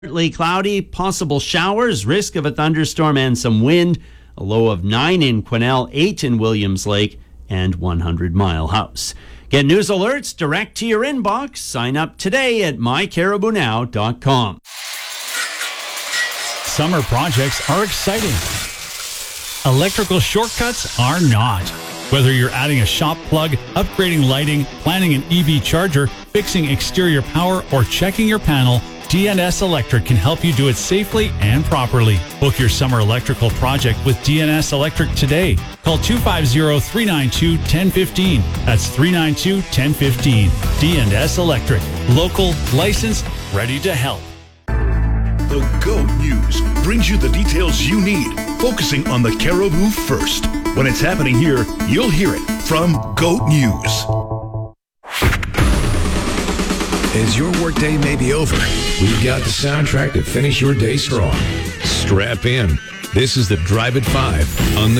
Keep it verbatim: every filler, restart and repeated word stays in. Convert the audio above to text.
Partly cloudy, possible showers, risk of a thunderstorm and some wind. A low of nine in Quesnel, eight in Williams Lake, and one hundred Mile House. Get news alerts direct to your inbox. Sign up today at my caribou now dot com. Summer projects are exciting. Electrical shortcuts are not. Whether you're adding a shop plug, upgrading lighting, planning an E V charger, fixing exterior power, or checking your panel, D N S Electric can help you do it safely and properly. Book your summer electrical project with D N S Electric today. Call two five zero, three nine two, one zero one five. That's three nine two, one zero one five. D N S Electric. Local, licensed, ready to help. The GOAT News brings you the details you need, focusing on the Caribou first. When it's happening here, you'll hear it from GOAT News. As your workday may be over, we've got the soundtrack to finish your day strong. Strap in. This is the Drive at five on the